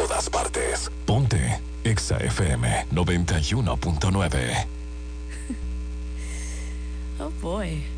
todas partes. Ponte Exa FM 91.9. Oh boy.